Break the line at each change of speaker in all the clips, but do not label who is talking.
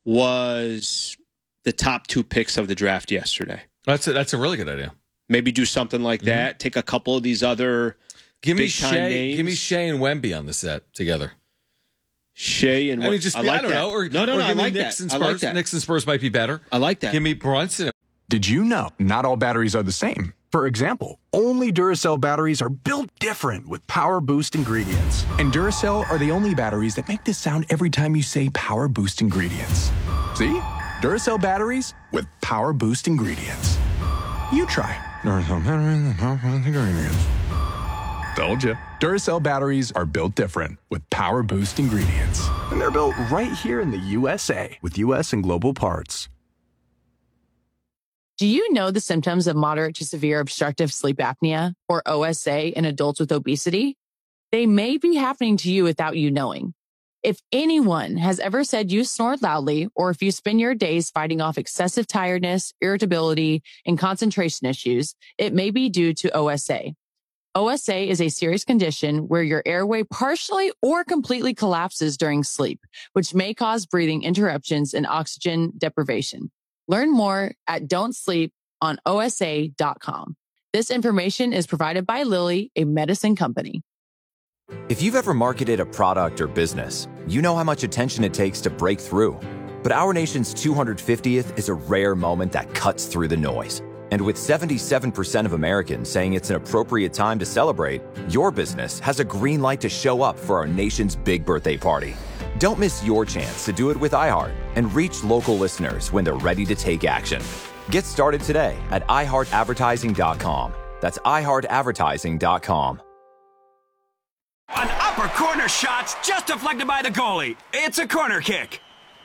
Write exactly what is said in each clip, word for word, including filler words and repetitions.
was the top two picks of the draft yesterday.
That's a, that's a really good idea.
Maybe do something like that. Mm-hmm. Take a couple of these other
give me
big time
Shea,
names.
Give me Shea and Wemby on the set together.
Shea and
I mean, just
I,
I,
like
I don't
that.
know. Or,
no, no,
or
no.
give
I like
me Knicks
that.
and
I
Spurs.
like that.
Knicks and Spurs might be better.
I like that.
Give me Brunson.
Did you know not all batteries are the same? For example, only Duracell batteries are built different with Power Boost ingredients. And Duracell are the only batteries that make this sound every time you say Power Boost ingredients. See? Duracell batteries with Power Boost ingredients. You try. Duracell batteries with Power Boost ingredients. Told you. Duracell batteries are built different with Power Boost ingredients. And they're built right here in the U S A with U S and global parts.
Do you know the symptoms of moderate to severe obstructive sleep apnea, or O S A, in adults with obesity? They may be happening to you without you knowing. If anyone has ever said you snore loudly, or if you spend your days fighting off excessive tiredness, irritability, and concentration issues, it may be due to O S A. O S A is a serious condition where your airway partially or completely collapses during sleep, which may cause breathing interruptions and oxygen deprivation. Learn more at don't sleep on O S A dot com. This information is provided by Lilly, a medicine company.
If you've ever marketed a product or business, you know how much attention it takes to break through. But our nation's two hundred fiftieth is a rare moment that cuts through the noise. And with seventy-seven percent of Americans saying it's an appropriate time to celebrate, your business has a green light to show up for our nation's big birthday party. Don't miss your chance to do it with iHeart and reach local listeners when they're ready to take action. Get started today at i heart advertising dot com. That's i heart advertising dot com.
An upper corner shot's just deflected by the goalie. It's a corner kick.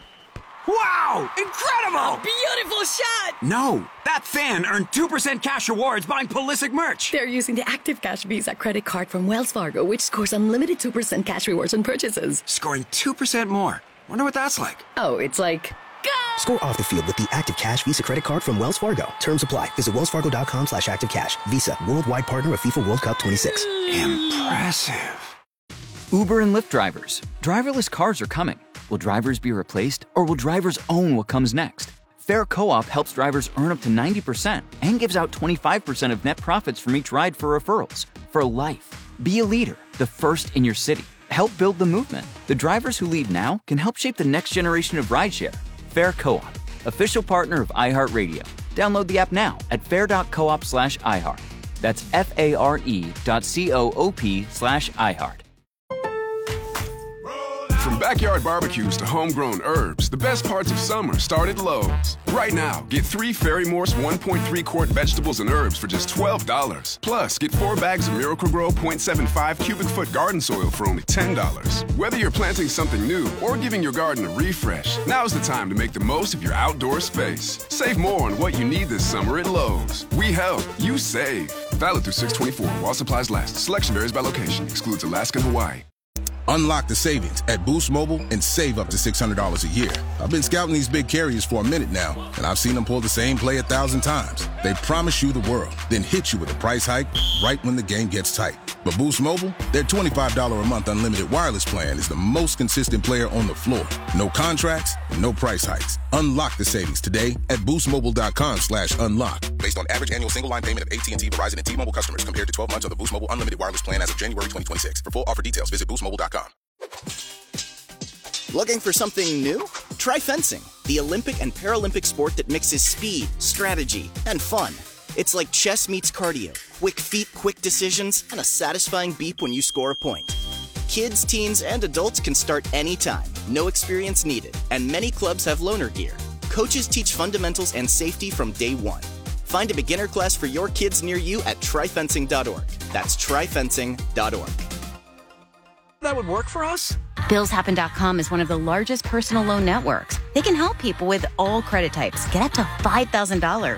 Wow! Incredible!
A beautiful shot!
No, that fan earned two percent cash rewards buying Pulisic merch.
They're using the Active Cash Visa credit card from Wells Fargo, which scores unlimited two percent cash rewards on purchases.
Scoring two percent more. Wonder what that's like.
Oh, it's like... Go!
Score off the field with the Active Cash Visa credit card from Wells Fargo. Terms apply. Visit wells fargo dot com slash active cash. Visa, worldwide partner of FIFA World Cup twenty-six.
Impressive.
Uber and Lyft drivers. Driverless cars are coming. Will drivers be replaced, or will drivers own what comes next? Fair Co-op helps drivers earn up to ninety percent and gives out twenty-five percent of net profits from each ride for referrals. For life. Be a leader, the first in your city. Help build the movement. The drivers who lead now can help shape the next generation of rideshare. Fair Co-op, official partner of iHeartRadio. Download the app now at fair.coop slash iHeart. That's F-A-R-E dot C-O-O-P slash iHeart.
From backyard barbecues to homegrown herbs, the best parts of summer start at Lowe's. Right now, get three Ferry Morse one point three quart vegetables and herbs for just twelve dollars. Plus, get four bags of Miracle-Gro point seven five cubic foot garden soil for only ten dollars. Whether you're planting something new or giving your garden a refresh, now's the time to make the most of your outdoor space. Save more on what you need this summer at Lowe's. We help, you save. Valid through six twenty-four while supplies last. Selection varies by location. Excludes Alaska and Hawaii.
Unlock the savings at Boost Mobile and save up to six hundred dollars a year. I've been scouting these big carriers for a minute now, and I've seen them pull the same play a thousand times. They promise you the world, then hit you with a price hike right when the game gets tight. But Boost Mobile, their twenty-five dollars a month unlimited wireless plan is the most consistent player on the floor. No contracts, no price hikes. Unlock the savings today at boostmobile.com slash unlock. Based on average annual single line payment of A T and T, Verizon, and T-Mobile customers compared to twelve months of the Boost Mobile unlimited wireless plan as of January twenty twenty-six. For full offer details, visit boost mobile dot com.
Looking for something new? Try fencing, the Olympic and Paralympic sport that mixes speed, strategy, and fun. It's like chess meets cardio, quick feet, quick decisions, and a satisfying beep when you score a point. Kids, teens, and adults can start anytime, no experience needed, and many clubs have loaner gear. Coaches teach fundamentals and safety from day one. Find a beginner class for your kids near you at try fencing dot org. That's try fencing dot org.
That would work for us?
Bills Happen dot com is one of the largest personal loan networks. They can help people with all credit types get up to five thousand dollars.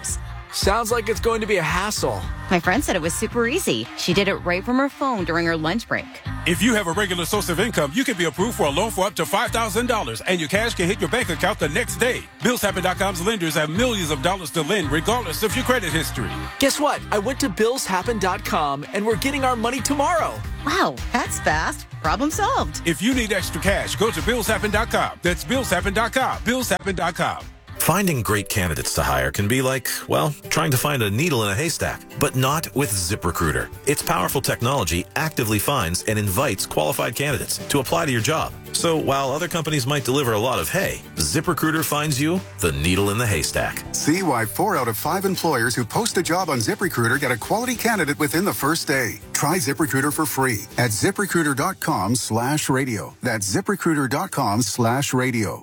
Sounds like it's going to be a hassle.
My friend said it was super easy. She did it right from her phone during her lunch break.
If you have a regular source of income, you can be approved for a loan for up to five thousand dollars, and your cash can hit your bank account the next day. Bills Happen dot com's lenders have millions of dollars to lend regardless of your credit history.
Guess what? I went to Bills Happen dot com, and we're getting our money tomorrow.
Wow, that's fast. Problem solved.
If you need extra cash, go to Bills Happen dot com. That's Bills Happen dot com. Bills Happen dot com.
Finding great candidates to hire can be like, well, trying to find a needle in a haystack, but not with ZipRecruiter. Its powerful technology actively finds and invites qualified candidates to apply to your job. So while other companies might deliver a lot of hay, ZipRecruiter finds you the needle in the haystack.
See why four out of five employers who post a job on ZipRecruiter get a quality candidate within the first day. Try ZipRecruiter for free at ZipRecruiter dot com slash radio. That's ZipRecruiter dot com slash radio.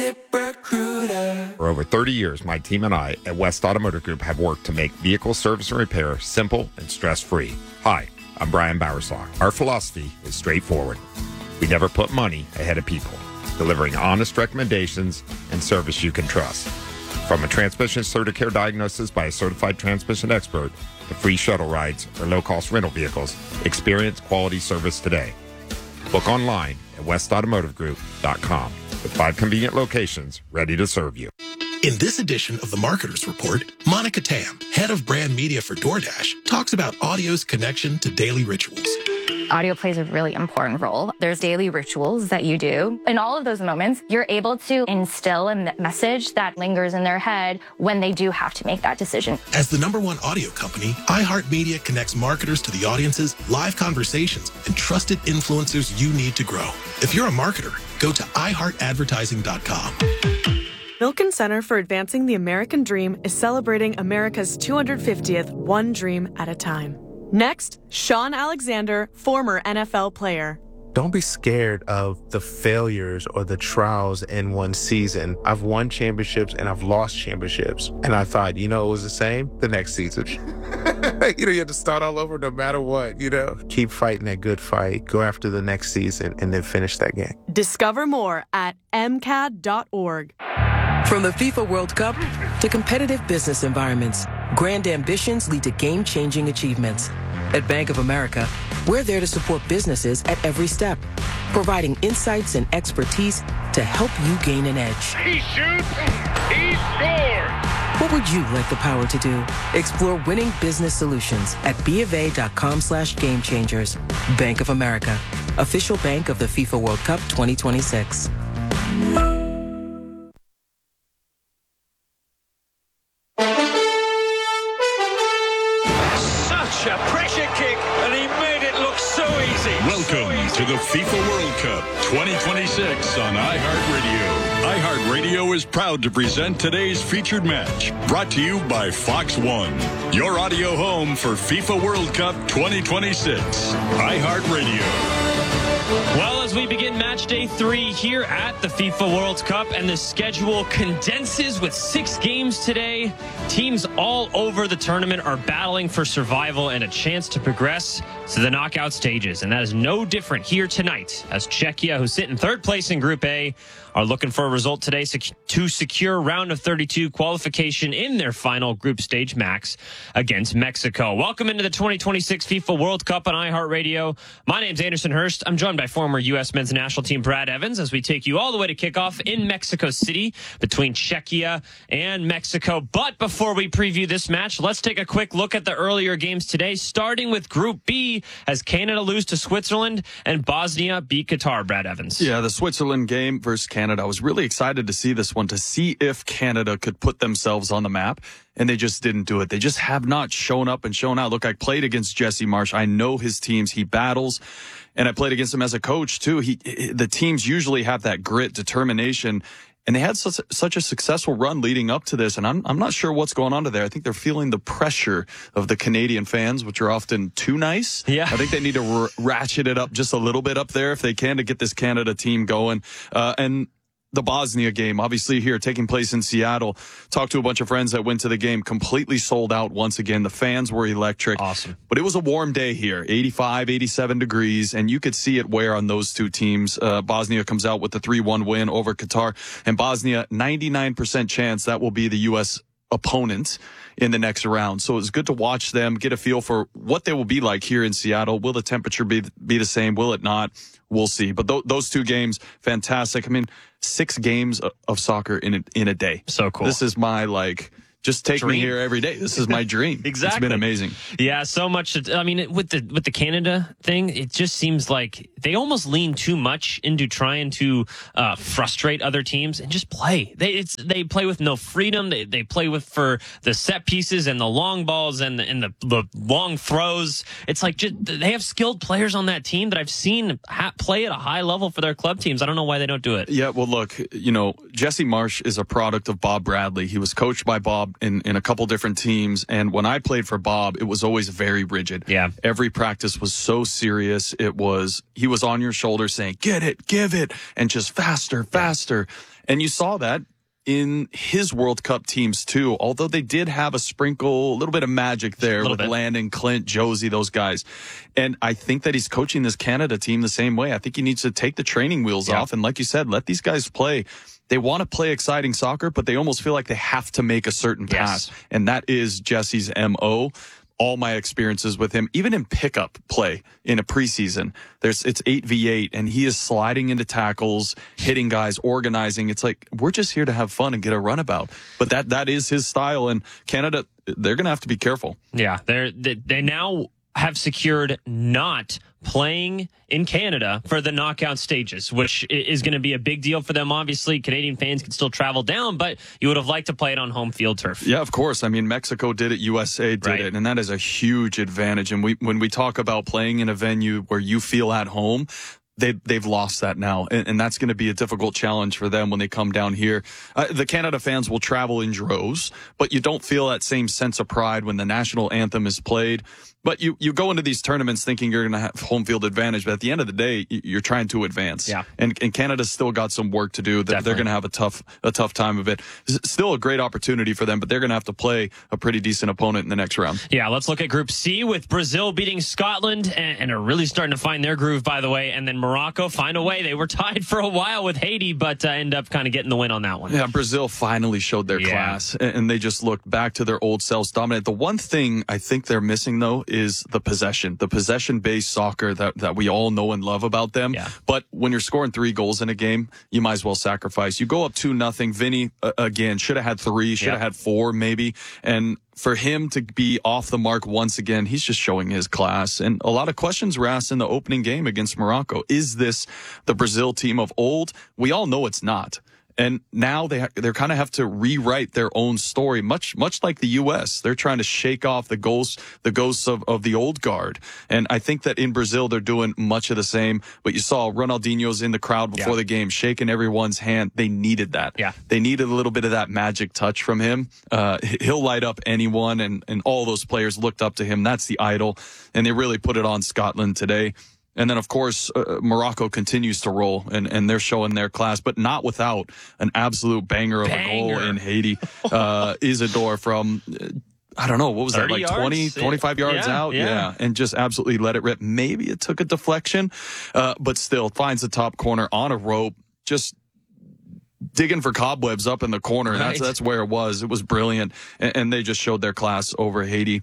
ZipRecruiter. For over thirty years, my team and I at West Automotive Group have worked to make vehicle service and repair simple and stress-free. Hi, I'm Brian Bowersock. Our philosophy is straightforward. We never put money ahead of people, delivering honest recommendations and service you can trust. From a transmission Certicare diagnosis by a certified transmission expert to free shuttle rides or low-cost rental vehicles, experience quality service today. Book online at west automotive group dot com with five convenient locations ready to serve you.
In this edition of the Marketers Report, Monica Tam, head of brand media for DoorDash, talks about audio's connection to daily rituals.
Audio plays a really important role. There's daily rituals that you do. In all of those moments, you're able to instill a message that lingers in their head when they do have to make that decision.
As the number one audio company, iHeartMedia connects marketers to the audiences, live conversations, and trusted influencers you need to grow. If you're a marketer, go to i heart advertising dot com.
Milken Center for Advancing the American Dream is celebrating America's two hundred fiftieth One Dream at a Time. Next, Sean Alexander, former N F L player.
Don't be scared of the failures or the trials in one season. I've won championships and I've lost championships. And I thought, you know, it was the same the next season. You know, you have to start all over no matter what, you know. Keep fighting that good fight. Go after the next season and then finish that game.
Discover more at m c a d dot org.
From the FIFA World Cup to competitive business environments, grand ambitions lead to game-changing achievements. At Bank of America, we're there to support businesses at every step, providing insights and expertise to help you gain an edge.
He shoots, he scores!
What would you like the power to do? Explore winning business solutions at bofa.com slash game changers. Bank of America, official bank of the FIFA World Cup twenty twenty-six.
A pressure kick, and he made it look so easy.
Welcome
so
to the FIFA World Cup twenty twenty-six on iHeartRadio. iHeartRadio is proud to present today's featured match, brought to you by Fox One, your audio home for FIFA World Cup twenty twenty-six. iHeartRadio.
Well, as we begin match day three here at the FIFA World Cup, and the schedule condenses with six games today, teams all over the tournament are battling for survival and a chance to progress to the knockout stages. And that is no different here tonight, as Czechia, who sit in third place in Group A, are looking for a result today to secure round of thirty-two qualification in their final group stage max against Mexico. Welcome into the twenty twenty-six FIFA World Cup on iHeartRadio. My name's Anderson Hurst. I'm joined by former U S men's national team Brad Evans as we take you all the way to kickoff in Mexico City between Czechia and Mexico. But before we preview this match, let's take a quick look at the earlier games today, starting with Group B as Canada lose to Switzerland and Bosnia beat Qatar. Brad Evans.
Yeah, the Switzerland game versus Canada. Canada. I was really excited to see this one, to see if Canada could put themselves on the map, and they just didn't do it. They just have not shown up and shown out. Look, I played against Jesse Marsch. I know his teams. He battles, and I played against him as a coach too. He, the teams usually have that grit, determination, and they had such, such a successful run leading up to this, and I'm, I'm not sure what's going on to there. I think they're feeling the pressure of the Canadian fans, which are often too nice.
Yeah.
I think they need to r- ratchet it up just a little bit up there if they can to get this Canada team going. Uh, and the Bosnia game, obviously here, taking place in Seattle. Talked to a bunch of friends that went to the game, completely sold out once again. The fans were electric.
Awesome.
But it was a warm day here, eighty-five, eighty-seven degrees, and you could see it wear on those two teams. Uh, Bosnia comes out with the three one win over Qatar, and Bosnia, ninety-nine percent chance that will be the U S opponent in the next round. So it's good to watch them, get a feel for what they will be like here in Seattle. Will the temperature be be the same? Will it not? We'll see. But th- those two games, fantastic. I mean, six games of, of soccer in a, in a day.
So cool.
This is my, like, just take
dream.
me here every day. This is my dream.
Exactly.
It's been amazing.
Yeah, so much. To, I mean, with the with the Canada thing, it just seems like they almost lean too much into trying to uh, frustrate other teams and just play. They it's they play with no freedom. They they play with for the set pieces and the long balls and the, and the, the long throws. It's like just, they have skilled players on that team that I've seen ha- play at a high level for their club teams. I don't know why they don't do it.
Yeah, well, look, you know, Jesse Marsh is a product of Bob Bradley. He was coached by Bob in, in a couple different teams. And when I played for Bob, it was always very rigid.
Yeah.
Every practice was so serious. It was, he was on your shoulder saying, get it, give it, and just faster, faster. And you saw that in his World Cup teams too, although they did have a sprinkle, a little bit of magic there with bit. Landon, Clint, Josie, those guys. And I think that he's coaching this Canada team the same way. I think he needs to take the training wheels yeah. off. And like you said, let these guys play. They want to play exciting soccer, but they almost feel like they have to make a certain pass. Yes. And that is Jesse's M O. All my experiences with him, even in pickup play in a preseason, there's it's eight v eight, and he is sliding into tackles, hitting guys, organizing. It's like, we're just here to have fun and get a runabout. But that that is his style, and Canada, they're going to have to be careful.
Yeah, they're, they they now have secured not playing in Canada for the knockout stages, which is going to be a big deal for them. Obviously, Canadian fans can still travel down, but you would have liked to play it on home field turf.
Yeah, of course. I mean, Mexico did it, U S A did right. it, and that is a huge advantage. And we, when we talk about playing in a venue where you feel at home, They, they've lost that now, and, and that's going to be a difficult challenge for them when they come down here. Uh, the Canada fans will travel in droves, but you don't feel that same sense of pride when the national anthem is played. But you, you go into these tournaments thinking you're going to have home field advantage, but at the end of the day, you're trying to advance.
Yeah.
And, and Canada's still got some work to do. They're, they're going to have a tough a tough time of it. It's still a great opportunity for them, but they're going to have to play a pretty decent opponent in the next round.
Yeah, let's look at Group C with Brazil beating Scotland and, and are really starting to find their groove, by the way. And then Morocco find a way. They were tied for a while with Haiti, but uh, end up kind of getting the win on that one.
Yeah, Brazil finally showed their yeah. class, and, and they just looked back to their old selves dominant. The one thing I think they're missing, though, is the possession. The possession-based soccer that, that we all know and love about them.
Yeah.
But when you're scoring three goals in a game, you might as well sacrifice. You go up two nothing. Vinny, uh, again, should have had three, should have yeah. had four maybe. And for him to be off the mark once again, he's just showing his class. And a lot of questions were asked in the opening game against Morocco. Is this the Brazil team of old? We all know it's not. And now they they kind of have to rewrite their own story, much much like the U S. They're trying to shake off the ghosts the ghosts of, of the old guard. And I think that in Brazil they're doing much of the same. But you saw Ronaldinho's in the crowd before yeah. the game, shaking everyone's hand. They needed that.
Yeah.
They needed a little bit of that magic touch from him. Uh, he'll light up anyone, and, and all those players looked up to him. That's the idol. And they really put it on Scotland today. And then, of course, uh, Morocco continues to roll, and, and they're showing their class, but not without an absolute banger of banger. a goal in Haiti. Uh, Isidore from, uh, I don't know, what was that, like
yards?
twenty, twenty-five yards
yeah,
out?
Yeah.
yeah, and just absolutely let it rip. Maybe it took a deflection, uh, but still finds the top corner on a rope, just digging for cobwebs up in the corner. Right. That's that's where it was. It was brilliant, and, and they just showed their class over Haiti.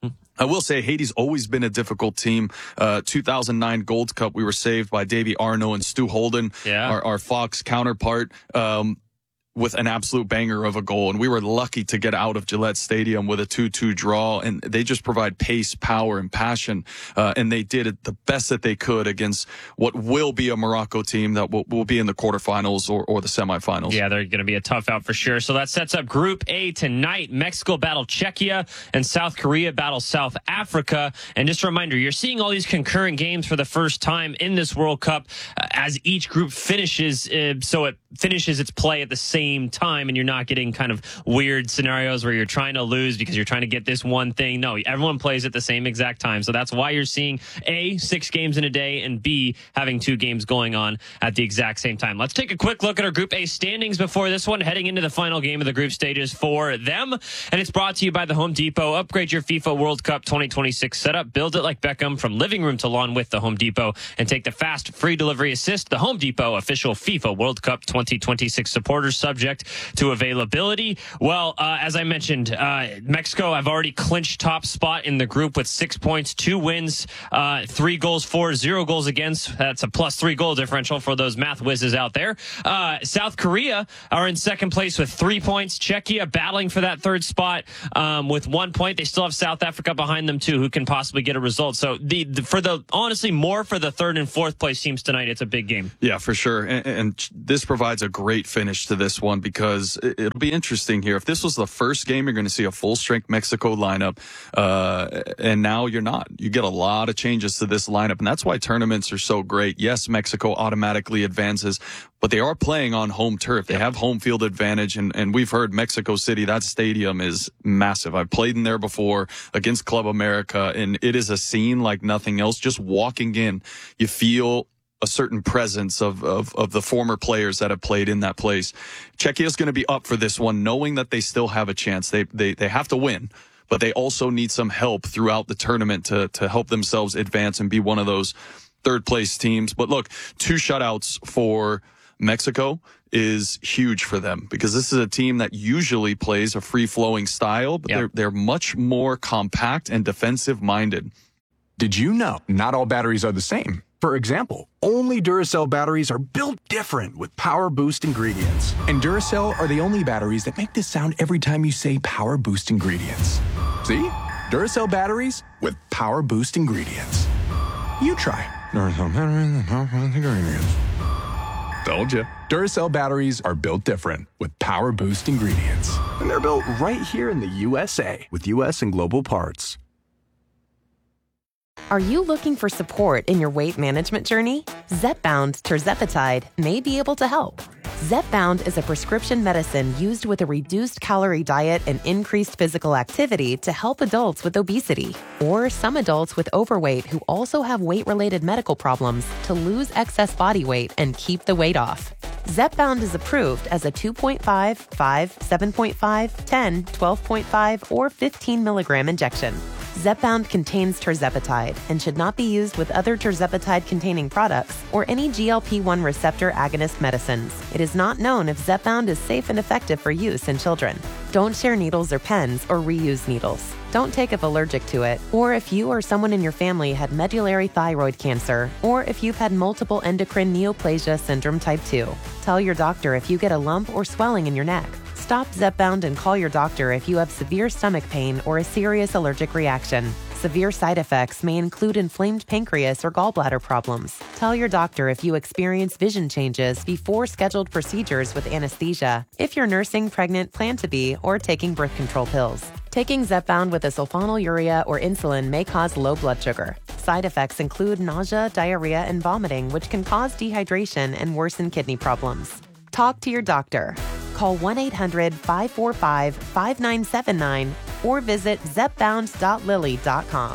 I will say Haiti's always been a difficult team. Uh, two thousand nine Gold Cup, we were saved by Davy Arnaud and Stu Holden,
yeah.
our, our Fox counterpart. Um, with an absolute banger of a goal. And we were lucky to get out of Gillette Stadium with a two two draw. And they just provide pace, power, and passion. Uh, and they did it the best that they could against what will be a Morocco team that will, will be in the quarterfinals or, or the semifinals.
Yeah, they're going to be a tough out for sure. So that sets up Group A tonight. Mexico battle Czechia and South Korea battle South Africa. And just a reminder, you're seeing all these concurrent games for the first time in this World Cup uh, as each group finishes. Uh, so it finishes its play at the same time, and you're not getting kind of weird scenarios where you're trying to lose because you're trying to get this one thing. No, everyone plays at the same exact time. So that's why you're seeing A, six games in a day, and B, having two games going on at the exact same time. Let's take a quick look at our Group A standings before this one, heading into the final game of the group stages for them. And it's brought to you by the Home Depot. Upgrade your FIFA World Cup twenty twenty-six setup. Build it like Beckham from living room to lawn with the Home Depot, and take the fast free delivery assist. The Home Depot official FIFA World Cup twenty twenty twenty-six supporters, subject to availability. Well, uh, as I mentioned, uh, Mexico have already clinched top spot in the group with six points, two wins, uh, three goals for, zero goals against. That's a plus three goal differential for those math whizzes out there. Uh, South Korea are in second place with three points. Czechia battling for that third spot um, with one point. They still have South Africa behind them too, who can possibly get a result. So the, the for the honestly more for the third and fourth place teams tonight, it's a big game.
Yeah, for sure. And, and this provides a great finish to this one because it, it'll be interesting here. If this was the first game, you're going to see a full strength Mexico lineup, uh, and now you're not. You get a lot of changes to this lineup, and that's why tournaments are so great. Yes, Mexico automatically advances, but they are playing on home turf. They have home field advantage, and, and we've heard Mexico City, that stadium is massive. I've played in there before against Club America, and it is a scene like nothing else. Just walking in, you feel a certain presence of, of, of the former players that have played in that place. Czechia is going to be up for this one, knowing that they still have a chance. They, they, they have to win, but they also need some help throughout the tournament to, to help themselves advance and be one of those third place teams. But look, two shutouts for Mexico is huge for them because this is a team that usually plays a free-flowing style, but yep. they're, they're much more compact and defensive-minded.
Did you know not all batteries are the same? For example, only Duracell batteries are built different with Power Boost ingredients. And Duracell are the only batteries that make this sound every time you say Power Boost ingredients. See? Duracell batteries with Power Boost ingredients. You try. Duracell batteries with Power Boost ingredients. Told you. Duracell batteries are built different with Power Boost ingredients. And they're built right here in the U S A with U S and global parts.
Are you looking for support in your weight management journey? Zepbound tirzepatide may be able to help. Zepbound is a prescription medicine used with a reduced calorie diet and increased physical activity to help adults with obesity or some adults with overweight who also have weight-related medical problems to lose excess body weight and keep the weight off. Zepbound is approved as a two point five, five, seven point five, ten, twelve point five, or fifteen milligram injection. Zepbound contains tirzepatide and should not be used with other tirzepatide-containing products or any G L P one receptor agonist medicines. It is not known if Zepbound is safe and effective for use in children. Don't share needles or pens or reuse needles. Don't take if allergic to it, or if you or someone in your family had medullary thyroid cancer, or if you've had multiple endocrine neoplasia syndrome type two. Tell your doctor if you get a lump or swelling in your neck. Stop Zepbound and call your doctor if you have severe stomach pain or a serious allergic reaction. Severe side effects may include inflamed pancreas or gallbladder problems. Tell your doctor if you experience vision changes before scheduled procedures with anesthesia, if you're nursing, pregnant, plan to be, or taking birth control pills. Taking Zepbound with a sulfonylurea or insulin may cause low blood sugar. Side effects include nausea, diarrhea, and vomiting, which can cause dehydration and worsen kidney problems. Talk to your doctor. Call one eight hundred, five four five, five nine seven nine or visit zepbound dot lilly dot com.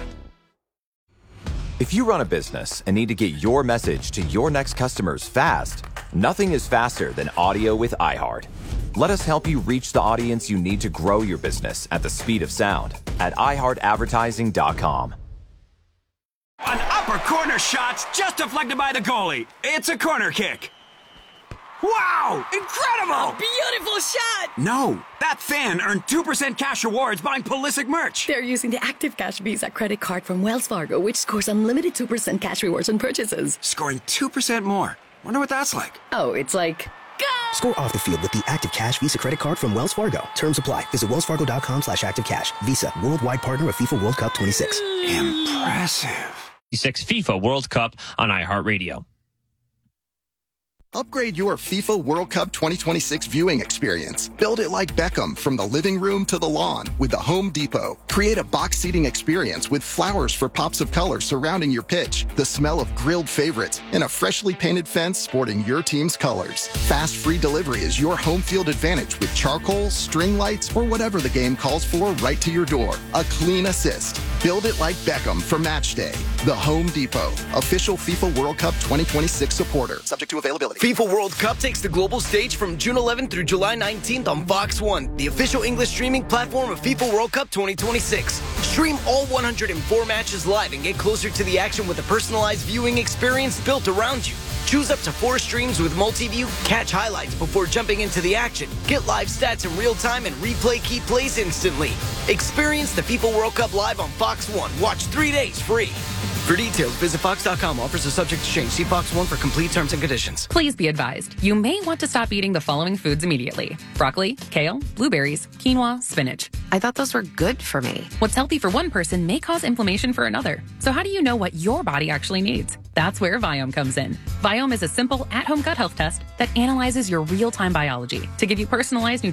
If you run a business and need to get your message to your next customers fast, nothing is faster than audio with iHeart. Let us help you reach the audience you need to grow your business at the speed of sound at i heart advertising dot com.
An upper corner shot's just deflected by the goalie. It's a corner kick. Wow! Incredible!
A beautiful shot!
No, that fan earned two percent cash rewards buying Pulisic merch.
They're using the Active Cash Visa credit card from Wells Fargo, which scores unlimited two percent cash rewards on purchases.
Scoring two percent more. Wonder what that's like.
Oh, it's like... Go!
Score off the field with the Active Cash Visa credit card from Wells Fargo. Terms apply. Visit wells fargo dot com slash active cash. Visa, worldwide partner of FIFA World Cup twenty-six.
Impressive.
six FIFA World Cup on iHeartRadio.
Upgrade your FIFA World Cup twenty twenty-six viewing experience. Build it like Beckham from the living room to the lawn with the Home Depot. Create a box seating experience with flowers for pops of color surrounding your pitch, the smell of grilled favorites, and a freshly painted fence sporting your team's colors. Fast free delivery is your home field advantage with charcoal, string lights, or whatever the game calls for right to your door. A clean assist. Build it like Beckham for match day. The Home Depot, official FIFA World Cup twenty twenty-six supporter. Subject to availability.
FIFA World Cup takes the global stage from June eleventh through July nineteenth on Fox one, the official English streaming platform of FIFA World Cup twenty twenty-six. Stream all one hundred four matches live and get closer to the action with a personalized viewing experience built around you. Choose up to four streams with Multiview, catch highlights before jumping into the action, get live stats in real time, and replay key plays instantly. Experience the FIFA World Cup live on Fox One. Watch three days free. For details, visit fox dot com. Offers are subject to change. See Fox One for complete terms and conditions.
Please be advised, you may want to stop eating the following foods immediately. Broccoli, kale, blueberries, quinoa, spinach.
I thought those were good for me.
What's healthy for one person may cause inflammation for another. So how do you know what your body actually needs? That's where Viome comes in. Viome is a simple, at-home gut health test that analyzes your real-time biology to give you personalized nutrition